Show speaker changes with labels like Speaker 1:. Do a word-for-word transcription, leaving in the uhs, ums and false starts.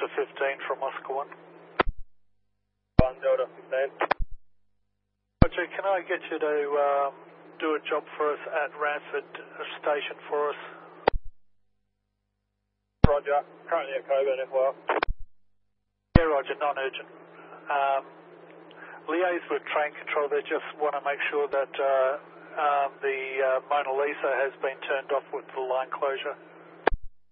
Speaker 1: Delta fifteen from Oscar one.
Speaker 2: one Delta fifteen.
Speaker 1: Roger, can I get you to um, do a job for us at Ranford Station for us?
Speaker 2: Roger, currently at Coburn as well.
Speaker 1: Yeah, Roger, non-urgent. Um, liaise with train control, they just want to make sure that uh, um, the uh, Mona Lisa has been turned off with the line closure.